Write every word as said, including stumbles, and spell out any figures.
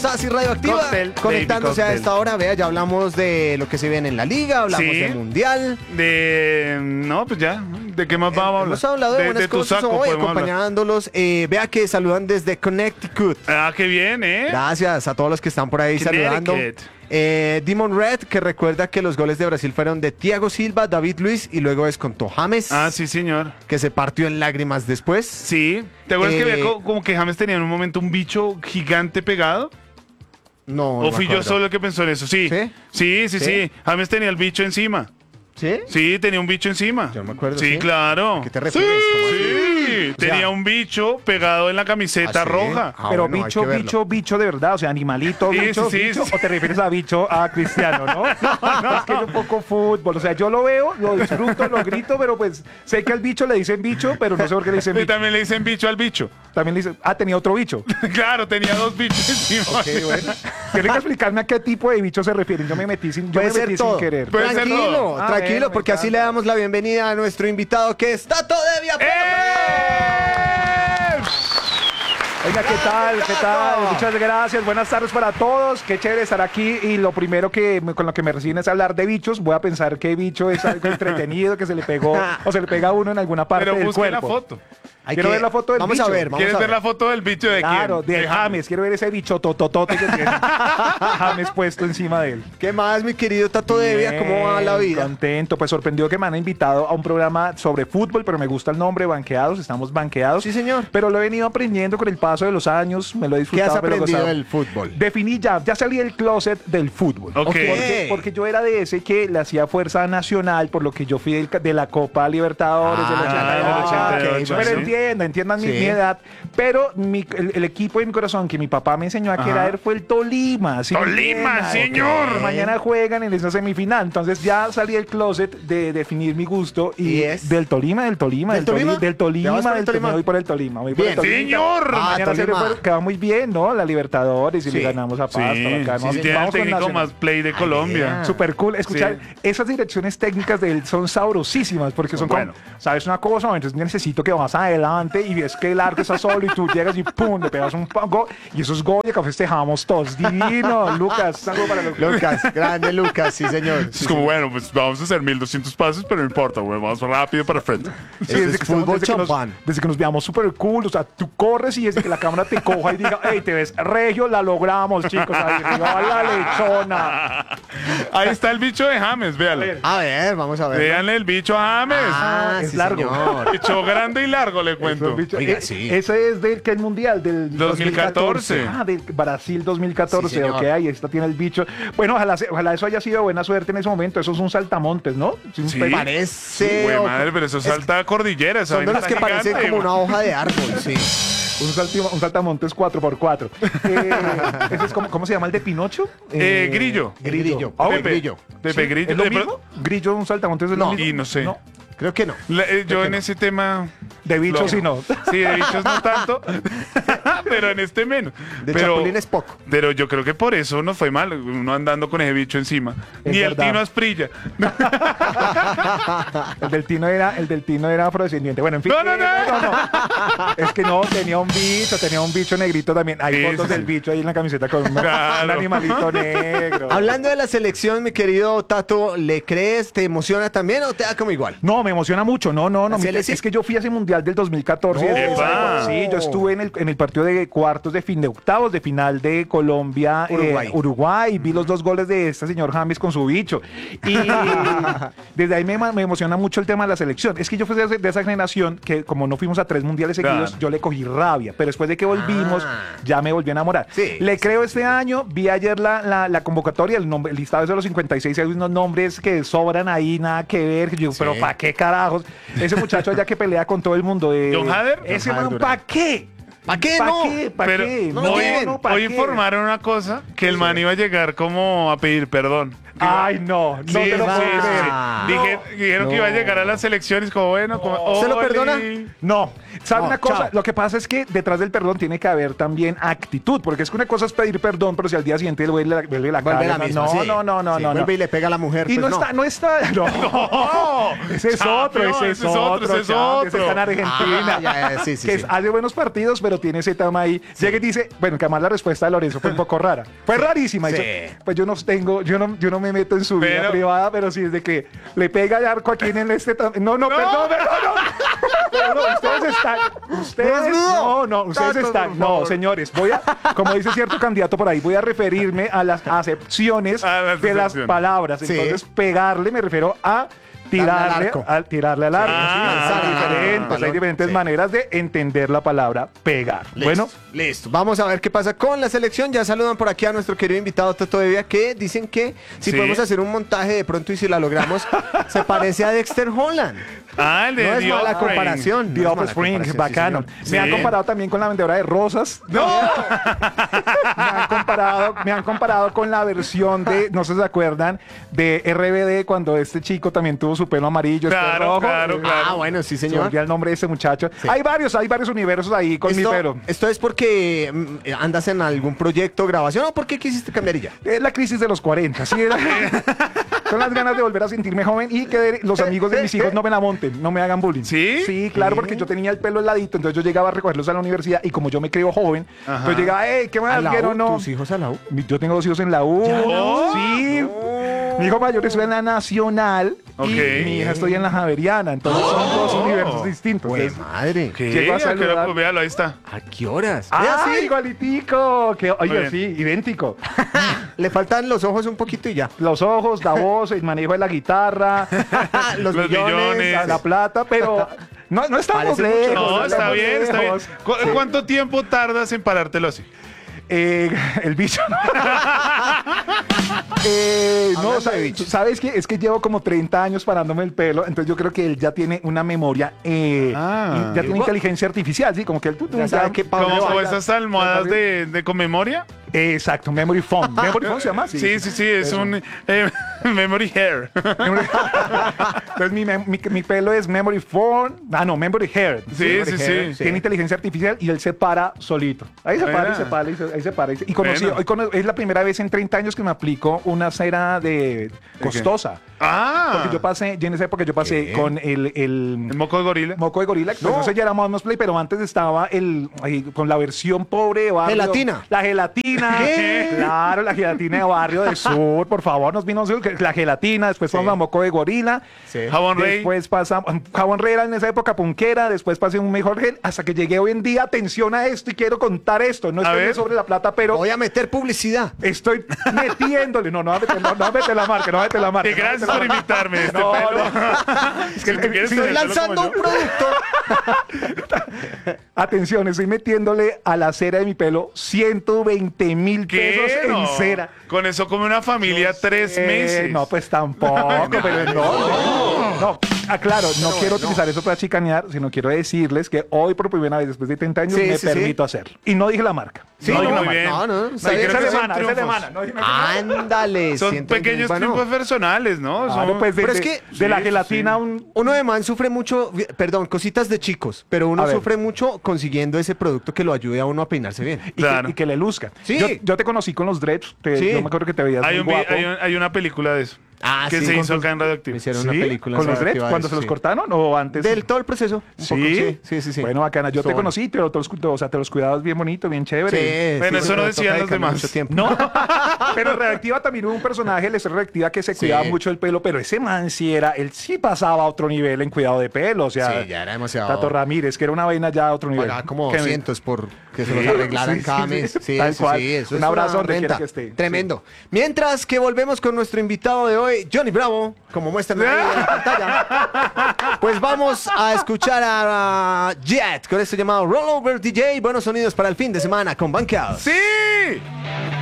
Así radioactiva, Cóctel, conectándose baby, a esta hora. Vea, ya hablamos de lo que se viene en la liga, hablamos Sí. del mundial. De. No, pues ya. ¿De qué más vamos a hablar? Hemos hablado de, de, buenas de tu cosas saco hoy, podemos hablar. acompañándolos. Eh, vea que saludan desde Connecticut. Ah, qué bien, ¿eh? Gracias a todos los que están por ahí saludando. Connecticut. Eh, Demon Red, que recuerda que los goles de Brasil fueron de Thiago Silva, David Luiz y luego descontó James, Ah, sí, señor. que se partió en lágrimas después. Sí. ¿Te acuerdas que Eh, había co- como que James tenía en un momento un bicho gigante pegado? No, ¿O no me fui yo acuerdo. solo el que pensó en eso? Sí. ¿Sí? Sí, sí, sí. ¿Sí? James tenía el bicho encima. ¿Sí? Sí, tenía un bicho encima. Yo no me acuerdo, Sí, ¿sí? claro. ¿A qué te refieres? ¿Cómo así? Sí, O sea- tenía un bicho pegado en la camiseta ¿Ah, sí? roja. Ah, Pero bueno, hay bicho, que verlo. bicho, bicho de verdad, o sea, animalito, Sí, bicho, sí, sí, bicho, sí. o te refieres a bicho a Cristiano, ¿no? No, es que es un poco fútbol, o sea, yo lo veo, lo disfruto, lo grito, pero pues sé que al bicho le dicen bicho, pero no sé por qué le dicen Y bicho. también le dicen bicho al bicho. También le dicen, ah, tenía otro bicho. Claro, tenía dos bichos encima. Ok, bueno. Tienen que explicarme a qué tipo de bicho se refieren. Yo me metí sin, yo Puede me ser metí todo. sin querer. Puede ser Tranquilo, todo. Ah, tranquilo, bueno, me porque así le encanta. damos la bienvenida a nuestro invitado que es Tato Devia. ¡Eh! Oiga, ¿qué tal? ¿Qué tal? Muchas gracias. Buenas tardes para todos. Qué chévere estar aquí. Y lo primero que me- con lo que me reciben es hablar de bichos. Voy a pensar que bicho es algo entretenido que se le pegó o se le pega a uno en alguna parte Pero del busque la cuerpo. foto. Hay Quiero que- ver la foto del Vamos bicho. a ver, vamos ¿Quieres a ver ver. la foto del bicho de Claro, quién? de James. Quiero ver ese bicho tototote que tiene James puesto encima de él. ¿Qué más, mi querido Tato Devia? ¿Cómo va la Bien, vida? Contento, pues sorprendido que me han invitado a un programa sobre fútbol, pero me gusta el nombre, Banqueados, estamos banqueados. Sí, señor. Pero lo he venido aprendiendo con el paso de los años, me lo he ¿Qué disfrutado. has me lo he aprendido gozado. del fútbol? Definí ya, ya salí del closet del fútbol. Ok. Porque, porque yo era de ese que le hacía fuerza nacional, por lo que yo fui del ca- de la Copa Libertadores del Ah, ochenta y ocho. del ochenta y ocho, Pero sí. entiendan, entiendan mi, Sí. mi edad. Pero mi- el, el equipo de mi corazón que mi papá me enseñó a Ajá. querer fue el Tolima. ¿sí me ¡Tolima, entiendan? señor! Ok. Mañana juegan en esa semifinal. Entonces ya salí del closet de definir mi gusto. Y, ¿Y es? del Tolima, del Tolima, ¿Del del Tolima, Tolima? del Tolima, ¿Ya vas por el del Tolima. Tolima? Me voy por el Tolima. voy por Bien. el Tolima. ¡Señor! Ah, Mañana se le Tolima. fue- queda muy bien, ¿no? La Libertadores y Sí. le ganamos a Sí, Pasto. sí, acá, ¿no? tiene el Vamos con técnico Nacional. más play de Colombia. Súper cool. Escuchar Sí. esas direcciones técnicas de él son sabrosísimas porque son Bueno. como, ¿sabes una cosa? Entonces necesito que vas adelante y ves que el arco está solo y tú llegas y pum, le pegas un pa- gol. Y esos goles que festejamos todos. Divino, Lucas. Saludo para Lucas. Lucas, grande Lucas, sí, señor. Es como, bueno, pues vamos a hacer mil doscientos pasos, pero no importa, güey, vamos rápido para el frente. Eso es estamos- fútbol desde que nos- champán. desde que nos veamos súper cool, o sea, tú corres y desde que la cámara te coja y diga, hey, te ves regio, la logramos, chicos. Ahí arriba la lechona. Ahí está el bicho de James, véalo. A ver, vamos a ver. Véanle el bicho a James. Ah, es sí, largo. señor. Bicho grande y largo, le cuento. Esos bichos- Oiga, eh, sí. Ese es del que el mundial, del dos mil catorce. Ah, del Brasil dos mil catorce. Sí, señor. ok, ahí está, tiene el bicho. Bueno, ojalá, se- ojalá eso haya sido buena suerte en ese momento. Eso es un saltamontes, ¿no? Es un Sí. pe- Parece. Güey, o- madre, pero eso es- salta a cordillera. esa Son de vaina los que está parecen gigante, como una güey. hoja de árbol, sí. Un, salti- un saltamontes cuatro por cuatro. Eh, ese es como, ¿cómo se llama el de Pinocho? Eh, Grillo. El grillo. Ah, Pepe Pepe Grillo. Pepe ¿Sí? Grillo. ¿Es lo De mismo? pro- ¿Grillo, un saltamontes es No. lo mismo? Y no sé. Creo que no. La- eh, yo que en no. ese tema. De bichos Flojo. sí no. Sí, de bichos no tanto. Pero en este menos. De pero, chapulín es poco. Pero yo creo que por eso no fue mal. Uno andando con ese bicho encima. Es Ni el verdad. Tino Asprilla. El del Tino era, el del Tino era afrodescendiente. Bueno, en fin. No, no, no. eh, no. Es que no, tenía un bicho, tenía un bicho negrito también. Hay Sí, fotos sí, del sí. bicho ahí en la camiseta con un, Claro. un animalito negro. Hablando de la selección, mi querido Tato, ¿le crees? ¿Te emociona también o te da como igual? No, me emociona mucho. No, no, no. ¿Así mi- le sí? Es que yo fui a ese mundial del dos mil catorce. No. Es- ¡Epa! Sí, yo estuve en el, en el partido de cuartos de fin, de octavos de final de Colombia, eh, Uruguay. Uruguay. Vi los dos goles de este señor James con su bicho. Y desde ahí me, ma- me emociona mucho el tema de la selección. Es que yo fui de, ese- de esa generación que, como no fuimos a tres mundiales seguidos, Claro. yo le cogí rabia. Pero después de que volvimos, Ah. ya me volví a enamorar. Sí. Le creo este año. Vi ayer la, la, la convocatoria, el, nombre, el listado de los cincuenta y seis. Hay unos nombres que sobran ahí, nada que ver. Yo, digo, Sí. pero ¿para qué carajos? Ese muchacho allá que pelea con todo el mundo. De, ¿John Hader? Ese John Hader man, Durán. ¿para qué? ¿Pa' qué? ¿Para No. qué? ¿Para Pero qué? no lo hoy, lleven. no, ¿pa' hoy qué? informaron una cosa, que el man iba a llegar como a pedir perdón. Ay, no, no Sí, te lo sí, puedo sí, creer. sí. Dije- dijeron que iba a llegar a las elecciones como bueno, como, ¿Se lo "Oli". perdona? No, ¿Sabe No, una cosa? chao. Lo que pasa es que detrás del perdón tiene que haber también actitud, porque es que una cosa es pedir perdón, pero si al día siguiente vuelve la, vuelve la Vuelve cara, la misma, no, sí. no, no, no, Sí, no, vuelve no. y le pega a la mujer. Y pues no, está, no está, no, ese es Champion, otro, ese es otro, ese es champion, ese otro. está en Argentina, Ah, ya, ya, sí, sí, que sí. es- hace buenos partidos, pero tiene ese tema ahí. Llega y dice, bueno, que además la respuesta de Lorenzo fue un poco rara, fue rarísima. sí. Dice, pues yo no tengo, yo no, yo no me meto en su vida Pero- privada, pero sí es de que le pega de arco aquí en este, tam- no, no, perdón, perdón, no. No, no, ustedes están, ustedes, no, no, ustedes Tato, están, por no, favor. señores, voy a, como dice cierto candidato por ahí, voy a referirme a las acepciones A las de las acepciones. palabras. Sí. Entonces, pegarle me refiero a Darle al tirarle arco. al tirarle al arco. Ah, sí, hay lanzar al diferentes, balón. hay diferentes Sí. maneras de entender la palabra pegar. Listo, Bueno, listo. Vamos a ver qué pasa con la selección. Ya saludan por aquí a nuestro querido invitado Toto Bebia, que dicen que si Sí. podemos hacer un montaje de pronto y si la logramos, se parece a Dexter Holland. Ah, el de No es The mala Offspring. comparación. The no es mala Offspring, comparación, sí, bacano. señor. Me han Sí. comparado también con la vendedora de rosas. ¡No! me han comparado, me han comparado con la versión de, no sé si se acuerdan, de R B D cuando este chico también tuvo su pelo amarillo, este Claro, rojo. claro, Eh, claro. Ah, bueno, sí, Se me señor. olvida el nombre de ese muchacho. Sí. Hay varios, hay varios universos ahí con mi Esto, pelo. esto es porque mm, andas en algún proyecto, grabación, o por qué quisiste cambiar y ya. Es la crisis de los cuarenta, ¿sí? Era- Son las ganas de volver a sentirme joven y que los amigos de mis hijos no me la monten, no me hagan bullying. ¿Sí? Sí, claro, porque yo tenía el pelo heladito, entonces yo llegaba a recogerlos a la universidad y como yo me creo joven, Ajá. entonces llegaba, hey, ¿qué ¿A más la quiero U? no? ¿Tus hijos a la U? Mi- Yo tengo dos hijos en la U. ¿Ya? Sí. Mi hijo mayor estudia en la Nacional Ok. y mi hija estudia en la Javeriana. Entonces son dos Oh. universos distintos. Pues Entonces, madre. ¿Qué? Llego a ¿A qué hora? saludar. Pues véalo, ahí está. ¿A qué horas? ¡Ah, Vea, sí. igualitico! Que, oye, bien. sí, idéntico. Le faltan los ojos un poquito y ya. Los ojos, la voz, el manejo de la guitarra, los, Los millones. millones. la, la plata, pero no, no estamos Parece mucho. lejos. No, no está estamos bien, está bien. lejos. ¿Cu- ¿Cuánto tiempo tardas en parártelo así? Eh, el bicho. eh, no, Hablando de ¿sabes, bichos. ¿sabes qué? Es que llevo como treinta años parándome el pelo, entonces yo creo que él ya tiene una memoria, eh, Ah. y ya tiene inteligencia artificial, ¿sí, como que él tú, tú, Ya sabe ya- qué pa' ¿Como, dónde como va. esas almohadas de, de con memoria? Exacto, memory foam. Memory foam se llama así. Sí, sí, sí, es Eso. un eh, memory hair. Entonces mi, mem- mi, mi pelo es memory foam, ah no, memory hair. Sí, Memory sí, hair, sí. Tiene inteligencia artificial y él se para solito. Ahí se para, Mira. y se para, y se, ahí se para. Y, se- y conocí, Bueno. hoy cono- es la primera vez en treinta años que me aplico una cera de costosa. Ah, Porque yo pasé, yo en esa época yo pasé ¿Qué? con el, el el moco de gorila. moco de gorila. Pues No. no sé, ya era más play, pero antes estaba el ay, con la versión pobre de barrio. Gelatina. La gelatina. ¿Qué? Claro, la gelatina de barrio de sur, por favor, nos vino la gelatina, después Sí. pasamos a moco de gorila. Sí. Jabón Rey. Después pasamos, jabón rey era en esa época punquera, después pasé un mejor gel, hasta que llegué hoy en día, atención a esto y quiero contar esto, no A estoy ver. sobre la plata, pero Voy a meter publicidad. estoy metiéndole, no, no va a meter, no, no va a meter la marca, no va a meter la marca. Y no va a gracias meter por la invitarme. Este No, pelo. Es que Si tú quieres si Estoy tener pelo lanzando como un yo. producto. Atención, estoy metiéndole a la cera de mi pelo ciento veinte mil ¿Qué? pesos No. en cera. Con eso come una familia tres Eh, meses. No, pues tampoco, pero ¿en dónde? No, aclaro, no quiero utilizar eso para chicanear, sino quiero decirles que hoy por primera vez después de treinta años Sí, me sí, permito hacerlo. Y no dije la marca. Sí, no no, dije la muy marca. bien. No, no, No, está y bien. creo Esa que son semana, esa triunfos. semana. No dije nada. Ándale. Son siento pequeños muy bueno. triunfos personales, ¿no? Claro, Son- pues de, Pero es de- que- de la Sí, gelatina sí. un... Uno de man sufre mucho, perdón, cositas de chicos, pero uno A ver. sufre mucho consiguiendo ese producto que lo ayude a uno a peinarse bien. Y, Claro. que, y que le luzca. Sí. Yo, yo te conocí con los dreads. Te, Sí. Yo me acuerdo que te veías hay, muy un vi- guapo. hay, un- hay una película de eso. Ah, que sí, se con hizo tus- acá en Me Radioactivo. hicieron ¿Sí? una película. ¿Con los sobre dreads? activa ¿Cuando de se eso, los sí. cortaron o antes? Del todo el proceso. Un ¿Sí? poco, sí, sí, sí, sí. Bueno, bacana. Yo te Son- conocí, pero todos, o sea, te los cuidabas bien bonito, bien Sí, chévere. Bueno, sí, eso no pero decían toca los dedicarle demás. mucho tiempo. No, pero Reactiva también hubo un personaje, el estrella Reactiva, que se Sí. cuidaba mucho el pelo, pero ese man sí era, él sí pasaba a otro nivel en cuidado de pelo, o sea, Sí, ya era demasiado. Tato Ramírez, que era una vaina ya a otro nivel. Pagaba como Que- doscientos por que se Sí, los arreglaran sí, cada sí, mes. sí. Sí, Tal sí, cual. sí, eso Un es abrazo una donde quiera renta. que esté. Tremendo. Mientras que volvemos con nuestro invitado de hoy, Johnny Bravo, como muestran ahí en la pantalla, pues vamos a escuchar a Jet con este llamado Rollover D J. Buenos sonidos para el fin de semana con Banqueados. ¡Sí!